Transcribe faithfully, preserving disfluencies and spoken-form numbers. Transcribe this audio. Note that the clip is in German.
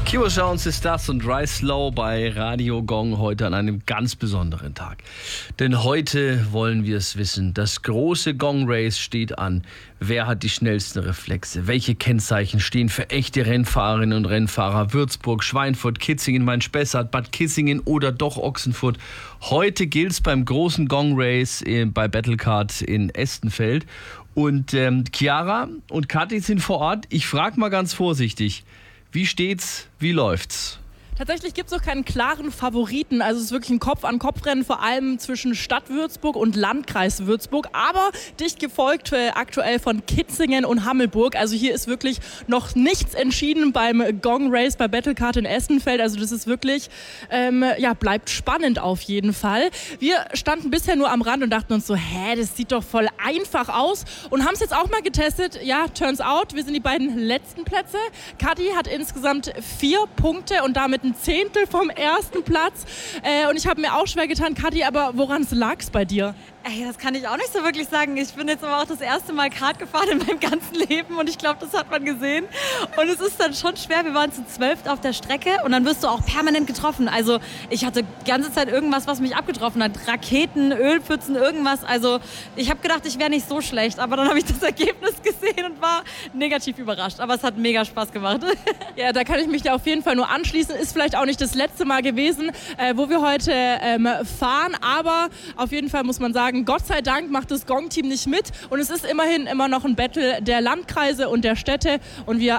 Kimo Jones ist das und Dry Slow bei Radio Gong heute an einem ganz besonderen Tag. Denn heute wollen wir es wissen. Das große Gong Race steht an. Wer hat die schnellsten Reflexe? Welche Kennzeichen stehen für echte Rennfahrerinnen und Rennfahrer? Würzburg, Schweinfurt, Kitzingen, Main-Spessart, Bad Kissingen oder doch Ochsenfurt? Heute gilt es beim großen Gong Race bei Battlecard in Estenfeld. Und ähm, Chiara und Kathi sind vor Ort. Ich frage mal ganz vorsichtig. Wie steht's? Wie läuft's? Tatsächlich gibt es auch keinen klaren Favoriten. Also es ist wirklich ein Kopf-an-Kopf-Rennen, vor allem zwischen Stadt Würzburg und Landkreis Würzburg. Aber dicht gefolgt äh, aktuell von Kitzingen und Hammelburg. Also hier ist wirklich noch nichts entschieden beim Gong Race bei Battlecard in Estenfeld. Also das ist wirklich, ähm, ja, bleibt spannend auf jeden Fall. Wir standen bisher nur am Rand und dachten uns so, hä, das sieht doch voll einfach aus. Und haben es jetzt auch mal getestet. Ja, turns out, wir sind die beiden letzten Plätze. Kathi hat insgesamt vier Punkte und damit ein Zehntel vom ersten Platz. Äh, und ich habe mir auch schwer getan, Kathi, aber woran lag es bei dir? Ey, das kann ich auch nicht so wirklich sagen. Ich bin jetzt aber auch das erste Mal Kart gefahren in meinem ganzen Leben und ich glaube, das hat man gesehen. Und es ist dann schon schwer. Wir waren zu zwölf auf der Strecke und dann wirst du auch permanent getroffen. Also ich hatte die ganze Zeit irgendwas, was mich abgetroffen hat. Raketen, Ölpfützen, irgendwas. Also ich habe gedacht, ich wäre nicht so schlecht, aber dann habe ich das Ergebnis gesehen und war negativ überrascht. Aber es hat mega Spaß gemacht. Ja, da kann ich mich da auf jeden Fall nur anschließen. Ist vielleicht auch nicht das letzte Mal gewesen, äh, wo wir heute ähm, fahren. Aber auf jeden Fall muss man sagen, Gott sei Dank macht das Gong-Team nicht mit und es ist immerhin immer noch ein Battle der Landkreise und der Städte und wir